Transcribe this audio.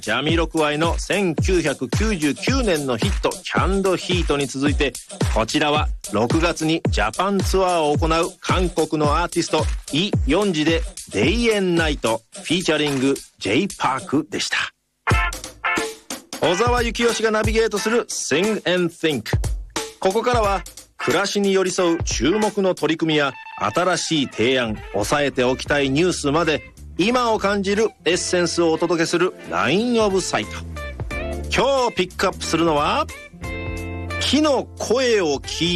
ジャミロクワイの1999年のヒットキャンドヒートに続いて、こちらは6月にジャパンツアーを行う韓国のアーティストイ・ヨンジでデイエンナイトフィーチャリング J パークでした。小沢幸義がナビゲートする Sing and Think。 ここからは暮らしに寄り添う注目の取り組みや新しい提案、押さえておきたいニュースまで今を感じるエッセンスをお届けする LINE オブサイト。今日ピックアップするのは木の声を聞い